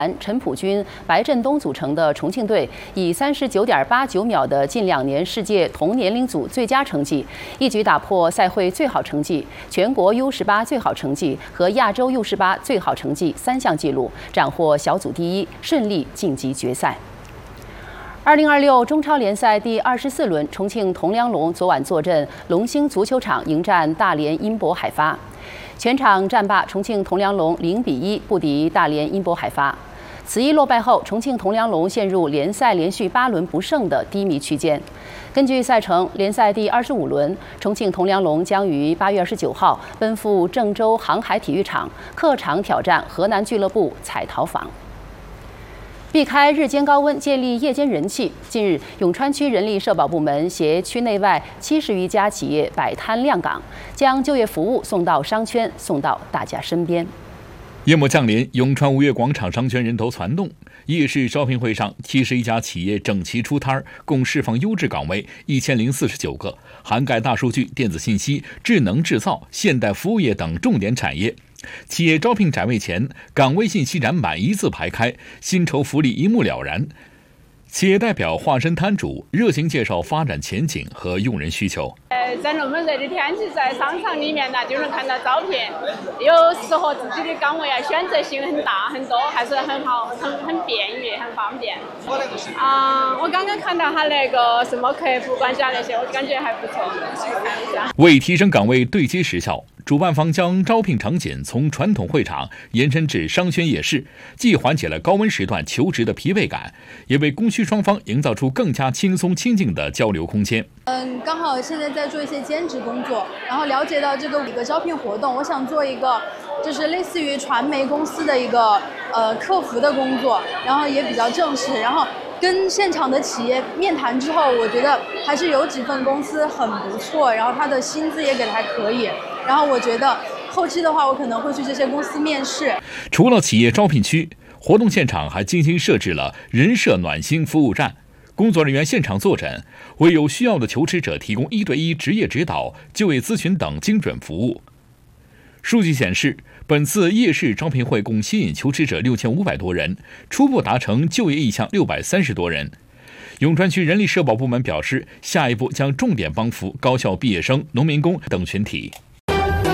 陈普军、白振东组成的重庆队以39.89秒的近2年世界同年龄组最佳成绩，一举打破赛会最好成绩、全国 U18 最好成绩和亚洲 U18 最好成绩3项纪录，斩获小组第1，顺利晋级决赛。2026中超联赛第24轮，重庆铜梁龙昨晚坐镇龙兴足球场迎战大连英博海发。全场战罢，重庆铜梁龙0比1不敌大连英博海发。此役落败后，重庆铜梁龙陷入联赛连续8轮不胜的低迷区间。根据赛程，联赛第25轮，重庆铜梁龙将于8月29号奔赴郑州航海体育场，客场挑战河南俱乐部彩陶坊。避开日间高温，建立夜间人气。近日，永川区人力社保部门携区内外70余家企业摆摊亮岗，将就业服务送到商圈，送到大家身边。 夜幕降临，永川吴越广场商圈人头攒动。夜市招聘会上，71家企业整齐出摊，共释放优质岗位1049个，涵盖大数据、电子信息、智能制造、现代服务业等重点产业。企业招聘展位前，岗位信息展板一字排开，薪酬福利一目了然。企业代表化身摊主，热情介绍发展前景和用人需求。 在那么热的天气，在商场里面呢，就能看到招聘，有适合自己的岗位啊，选择性很大很多，还是很好，很便于，很方便。我刚刚看到他那个什么客服管家那些，我感觉还不错。 为提升岗位对接时效，主办方将招聘场景从传统会场延伸至商圈夜市，既缓解了高温时段求职的疲惫感，也为供需双方营造出更加轻松亲近的交流空间。 刚好现在在做一些兼职工作，然后了解到这个一个招聘活动，我想做一个就是类似于传媒公司的一个客服的工作，然后也比较正式，然后跟现场的企业面谈之后，我觉得还是有几份公司很不错，然后他的薪资也给的还可以，然后我觉得后期的话，我可能会去这些公司面试。 除了企业招聘区，活动现场还精心设置了人社暖心服务站，工作人员现场坐诊，为有需要的求职者提供1对1职业指导、就业咨询等精准服务。数据显示，本次夜市招聘会共吸引求职者6500多人，初步达成就业意向630多人。永川区人力社保部门表示，下一步将重点帮扶高校毕业生、农民工等群体。